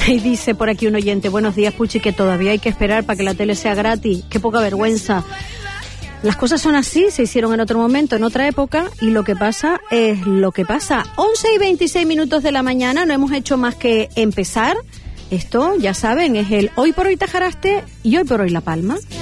Y dice por aquí un oyente, buenos días, Puchi, que todavía hay que esperar para que la tele sea gratis. Qué poca vergüenza. Las cosas son así, se hicieron en otro momento, en otra época, y lo que pasa es lo que pasa. 11:26 de la mañana, no hemos hecho más que empezar. Esto, ya saben, es el Hoy por Hoy Tajaraste y Hoy por Hoy La Palma.